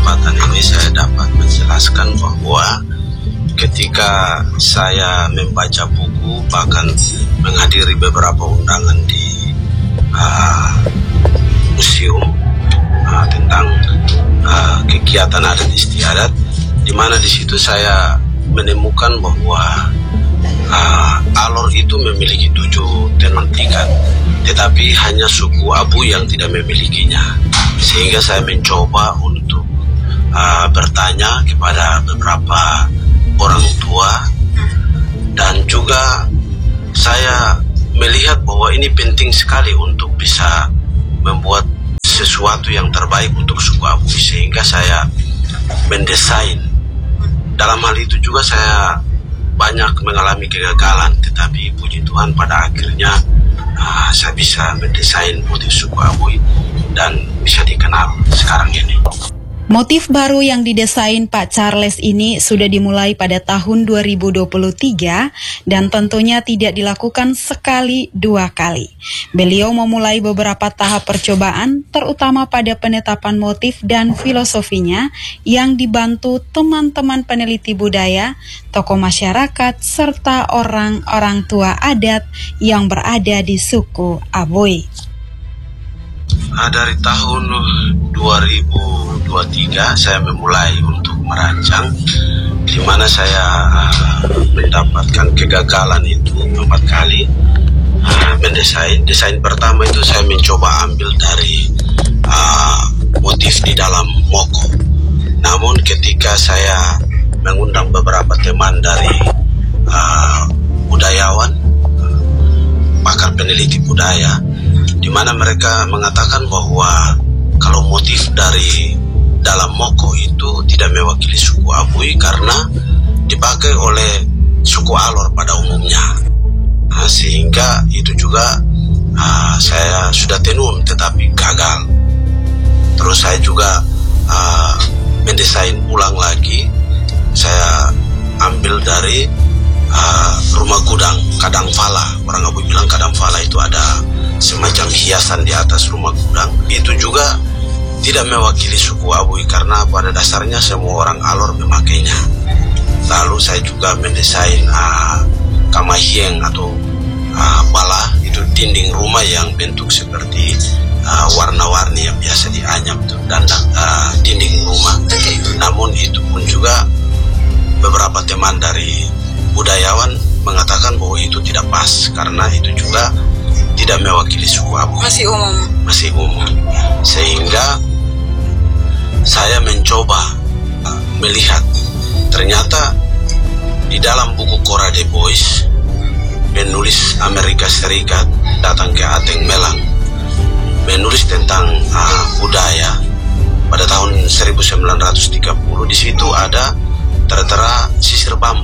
kesempatan ini saya dapat menjelaskan bahwa ketika saya membaca buku, bahkan menghadiri beberapa undangan di museum tentang kegiatan adat istiadat, di mana di situ saya menemukan bahwa Alor itu memiliki 7 tenun ikat, tetapi hanya suku Abu yang tidak memilikinya. Sehingga saya mencoba untuk bertanya kepada beberapa orang tua, dan juga saya melihat bahwa ini penting sekali untuk bisa membuat sesuatu yang terbaik untuk suku Abu, sehingga saya mendesain. Dalam hal itu juga saya banyak mengalami kegagalan, tetapi puji Tuhan pada akhirnya saya bisa mendesain motif suku Abu dan bisa dikenal sekarang ini. Motif baru yang didesain Pak Charles ini sudah dimulai pada tahun 2023 dan tentunya tidak dilakukan sekali 2 kali. Beliau memulai beberapa tahap percobaan, terutama pada penetapan motif dan filosofinya yang dibantu teman-teman peneliti budaya, tokoh masyarakat, serta orang-orang tua adat yang berada di suku Abui. Dari tahun 2023 saya memulai untuk merancang, di mana saya mendapatkan kegagalan itu 4 kali mendesain. Desain pertama itu saya mencoba ambil dari motif di dalam moko. Namun ketika saya mengundang beberapa teman dari budayawan, pakar peneliti budaya, di mana mereka mengatakan bahwa kalau motif dari dalam moko itu tidak mewakili suku Abui karena dipakai oleh suku Alor pada umumnya. Sehingga itu juga saya sudah tenun tetapi gagal. Terus saya juga mendesain ulang lagi. Saya ambil dari rumah gudang kadang fala. Orang Abu bilang kadang fala itu ada semacam hiasan di atas rumah gudang. Itu juga tidak mewakili suku Abui karena pada dasarnya semua orang Alor memakainya. Lalu saya juga mendesain kamahieng atau bala, itu dinding rumah yang bentuk seperti warna-warni yang biasa dianyam itu, dan dinding rumah. Namun itu pun juga beberapa teman dari budayawan mengatakan bahwa itu tidak pas karena itu juga tidak mewakili suku Abu. Masih umum. Sehingga saya mencoba melihat, ternyata di dalam buku Cora de Bois, penulis Amerika Serikat datang ke Ateng Melang, menulis tentang budaya pada tahun 1930. Di situ ada tertera sisir bambu.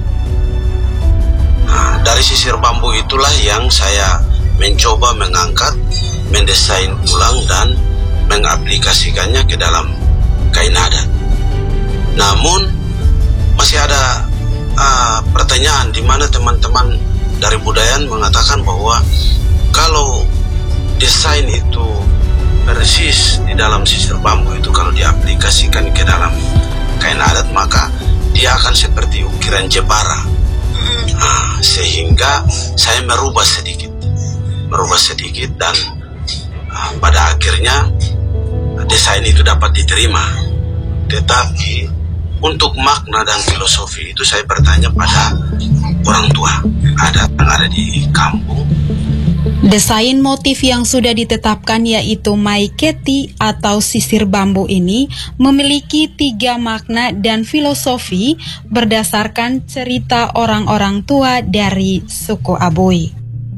Dari sisir bambu itulah yang saya mencoba mengangkat, mendesain ulang dan mengaplikasikannya ke dalam kain adat. Namun masih ada pertanyaan di mana teman-teman dari budayaan mengatakan bahwa kalau desain itu persis di dalam sisir bambu itu kalau diaplikasikan ke dalam kain adat maka dia akan seperti ukiran Jepara. Sehingga saya merubah sedikit dan pada akhirnya desain itu dapat diterima. Tetapi untuk makna dan filosofi itu saya bertanya pada orang tua adat yang ada di kampung. Desain motif yang sudah ditetapkan yaitu maiketi atau sisir bambu ini memiliki 3 makna dan filosofi berdasarkan cerita orang-orang tua dari suku Abui.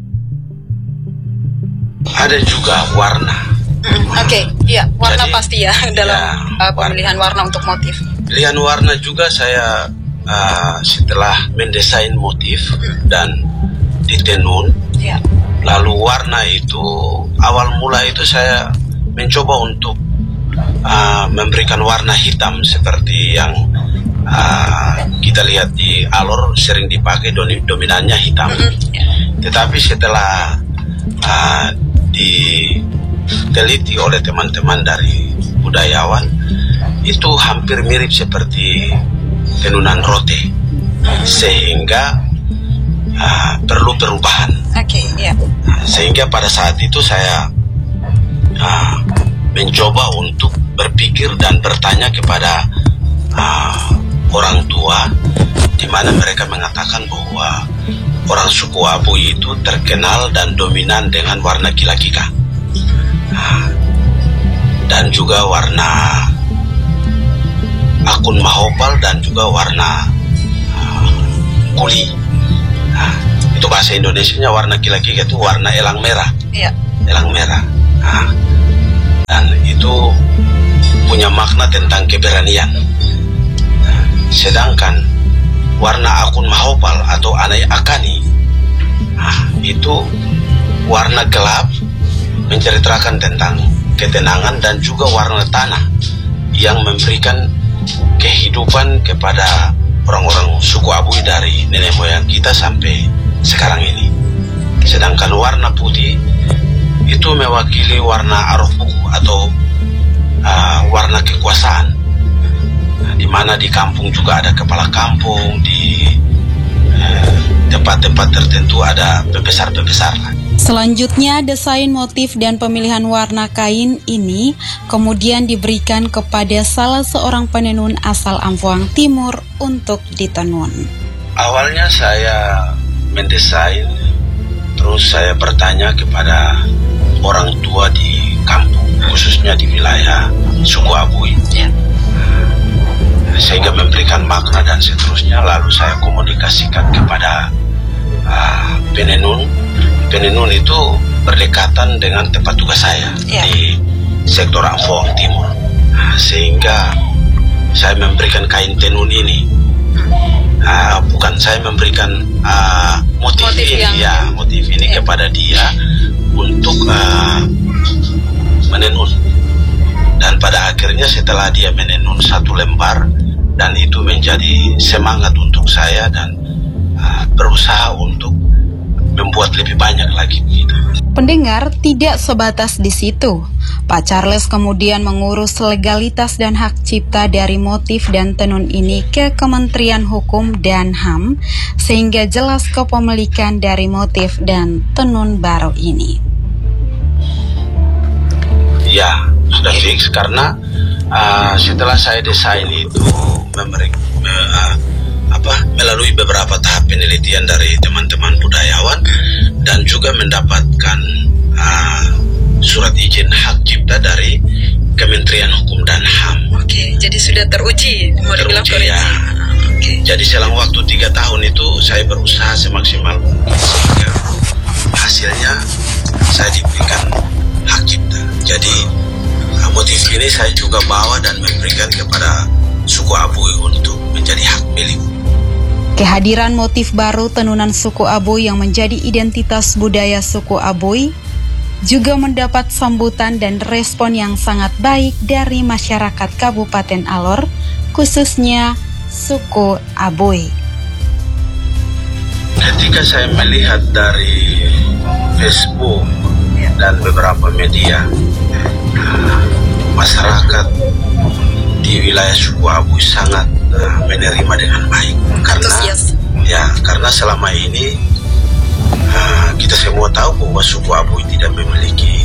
Ada juga warna. Warna. Jadi, pasti ya dalam pemilihan warna untuk motif. Pilihan warna juga saya setelah mendesain motif dan ditenun. Lalu warna itu awal mula itu saya mencoba untuk memberikan warna hitam seperti yang kita lihat di Alor sering dipakai, dominannya hitam. Tetapi setelah diteliti oleh teman-teman dari budayawan, itu hampir mirip seperti tenunan rote, sehingga perlu perubahan. Sehingga pada saat itu saya mencoba untuk berpikir dan bertanya kepada orang tua, di mana mereka mengatakan bahwa orang suku Abu itu terkenal dan dominan dengan warna kilakika, dan juga warna akun mahopal dan juga warna kuli. Itu bahasa Indonesianya warna kilakika itu warna elang merah. Elang merah. Dan itu punya makna tentang keberanian. Sedangkan warna akun mahopal atau anai akani, itu warna gelap, menceritakan tentang ketenangan dan juga warna tanah yang memberikan kehidupan kepada orang-orang suku Abu dari nenek moyang kita sampai sekarang ini. Sedangkan warna putih itu mewakili warna arofuku atau warna kekuasaan, di mana di kampung juga ada kepala kampung, di tempat-tempat tertentu ada pembesar-pembesar. Selanjutnya, desain motif dan pemilihan warna kain ini kemudian diberikan kepada salah seorang penenun asal Ampoang Timur untuk ditenun. Awalnya saya mendesain, terus saya bertanya kepada orang tua di kampung, khususnya di wilayah suku Abui, sehingga memberikan makna dan seterusnya. Lalu saya komunikasikan kepada penenun. Penenun itu berdekatan dengan tempat tugas saya di sektor Ampoang Timur, sehingga saya memberikan kain tenun ini. Bukan saya memberikan motif ini kepada dia untuk menenun. Dan pada akhirnya setelah dia menenun satu lembar, dan itu menjadi semangat untuk saya dan berusaha untuk membuat lebih banyak lagi begitu. Pendengar, tidak sebatas di situ. Pak Charles kemudian mengurus legalitas dan hak cipta dari motif dan tenun ini ke Kementerian Hukum dan HAM, sehingga jelas kepemilikan dari motif dan tenun baru ini. Ya, sudah fix karena setelah saya desain itu melalui beberapa tahap penelitian dari teman-teman budayawan dan juga mendapatkan surat izin hak cipta dari Kementerian Hukum dan HAM. Jadi sudah teruji, mau dibilang teruji ya. Jadi selang waktu 3 tahun itu saya berusaha semaksimal mungkin sehingga hasilnya saya diberikan hak cipta. Jadi motif ini saya juga bawa dan memberikan kepada suku Abui untuk menjadi hak milik. Kehadiran motif baru tenunan suku Abui yang menjadi identitas budaya suku Abui juga mendapat sambutan dan respon yang sangat baik dari masyarakat Kabupaten Alor, khususnya suku Abui. Ketika saya melihat dari Facebook dan beberapa media, masyarakat di wilayah suku Abui sangat menerima dengan baik karena selama ini kita semua tahu bahwa suku Abui tidak memiliki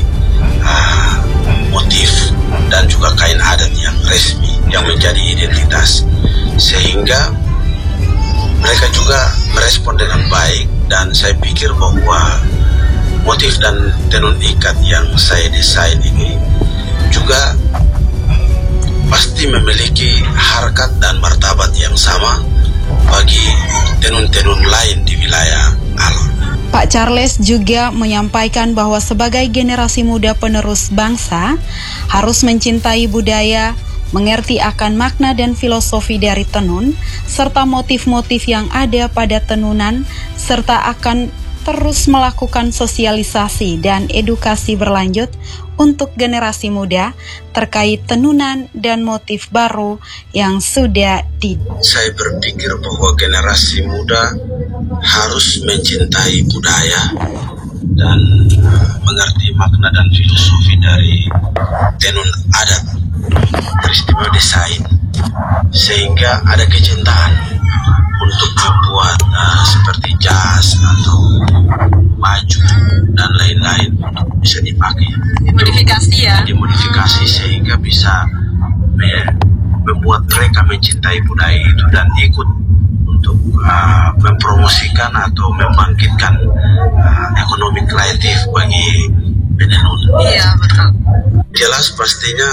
motif dan juga kain adat yang resmi yang menjadi identitas, sehingga mereka juga merespon dengan baik. Dan saya pikir bahwa motif dan tenun ikat yang saya desain ini juga pasti memiliki harkat dan martabat yang sama bagi tenun-tenun lain di wilayah Alor. Pak Charles juga menyampaikan bahwa sebagai generasi muda penerus bangsa harus mencintai budaya, mengerti akan makna dan filosofi dari tenun, serta motif-motif yang ada pada tenunan, serta akan terus melakukan sosialisasi dan edukasi berlanjut untuk generasi muda terkait tenunan dan motif baru yang sudah Saya berpikir bahwa generasi muda harus mencintai budaya dan mengerti makna dan filosofi dari tenun adat peristiwa desain, sehingga ada kecintaan untuk membuat seperti jas atau baju dan lain-lain untuk bisa dipakai. Modifikasi ya? Dimodifikasi sehingga bisa membuat mereka mencintai budaya itu dan ikut untuk mempromosikan atau membangkitkan ekonomi kreatif bagi penenun. Iya, betul. Jelas pastinya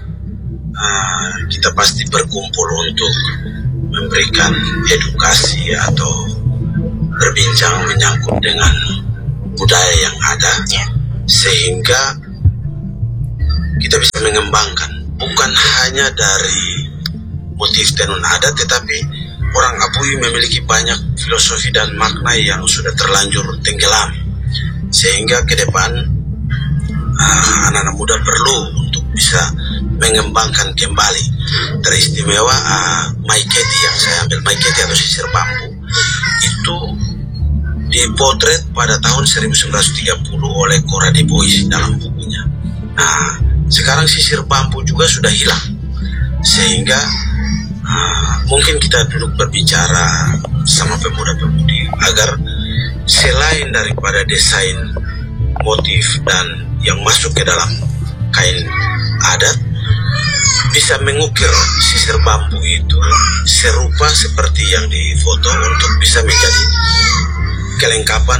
kita pasti berkumpul untuk memberikan edukasi atau berbincang menyangkut dengan budaya yang ada, sehingga kita bisa mengembangkan bukan hanya dari motif tenun adat, tetapi orang Abui memiliki banyak filosofi dan makna yang sudah terlanjur tenggelam, sehingga ke depan anak-anak muda perlu untuk bisa mengembangkan kembali. Teristimewa maiketi yang saya ambil, maiketi atau sisir bambu, itu dipotret pada tahun 1930 oleh Cora de Bois dalam bukunya. Nah, sekarang sisir bambu juga sudah hilang, sehingga mungkin kita duduk berbicara sama pemuda-pemudi agar selain daripada desain motif dan yang masuk ke dalam kain adat, bisa mengukir sisir bambu itu serupa seperti yang difoto untuk bisa menjadi kelengkapan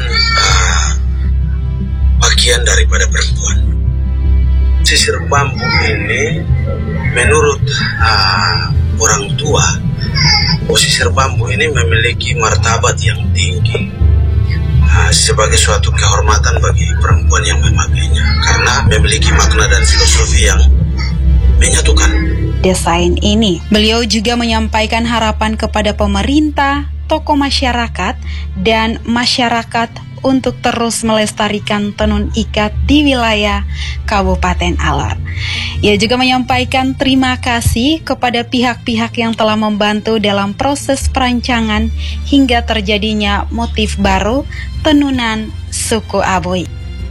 pakaian daripada perempuan. Sisir bambu ini menurut orang tua, sisir bambu ini memiliki martabat yang tinggi sebagai suatu kehormatan bagi perempuan yang memakainya, karena memiliki makna dan filosofi yang menyatukan. Desain ini, beliau juga menyampaikan harapan kepada pemerintah, tokoh masyarakat, dan masyarakat untuk terus melestarikan tenun ikat di wilayah Kabupaten Alor. Ia juga menyampaikan terima kasih kepada pihak-pihak yang telah membantu dalam proses perancangan hingga terjadinya motif baru tenunan suku Abui.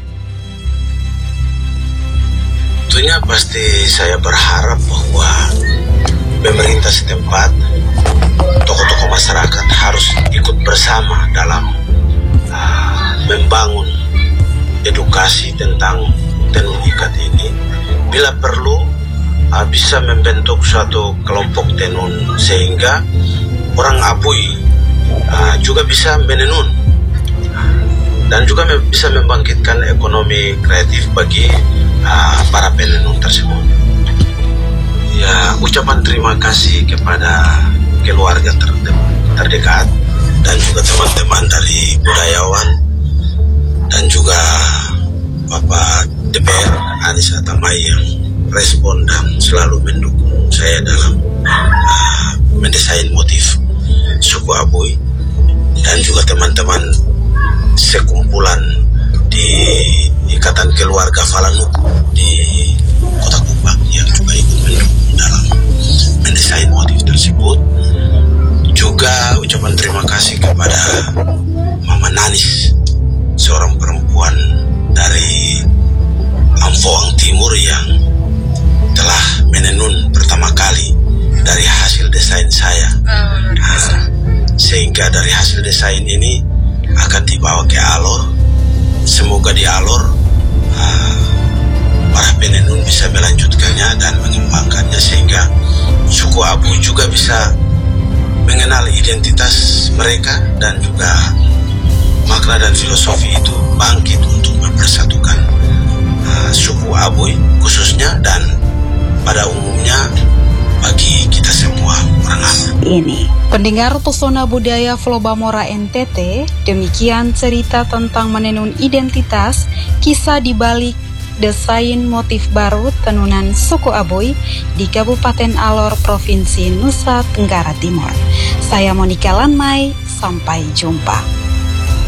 Tentunya pasti saya berharap bahwa pemerintah setempat, tokoh-tokoh masyarakat harus ikut bersama dalam membangun edukasi tentang tenun ikat ini. Bila perlu bisa membentuk suatu kelompok tenun sehingga orang Abui juga bisa menenun dan juga bisa membangkitkan ekonomi kreatif bagi para penenun tersebut. Ya, ucapan terima kasih kepada keluarga terdekat dan juga teman-teman dari budayawan dan juga Bapak DPR Anies Atamai yang respon dan selalu mendukung saya dalam mendesain motif suku Abui, dan juga teman-teman sekumpulan di Ikatan Keluarga Falanuku di Kota Kupang yang juga ikut mendukung dalam mendesain motif tersebut. Juga ucapan terima kasih kepada Mama Nanis, seorang perempuan dari Amfoang Timur yang telah menenun pertama kali dari hasil desain saya. Sehingga dari hasil desain ini akan dibawa ke Alor. Semoga di Alor para penenun bisa melanjutkannya dan mengembangkannya, sehingga suku Abui juga bisa mengenal identitas mereka dan juga makna dan filosofi itu bangkit untuk mempersatukan suku Abui khususnya dan pada umumnya bagi kita semua orang Alor. Ini pendengar Pesona Budaya Flobamora NTT, demikian cerita tentang menenun identitas, kisah di balik desain motif baru tenunan suku Abui di Kabupaten Alor, Provinsi Nusa Tenggara Timur. Saya Monika Lanmai, sampai jumpa.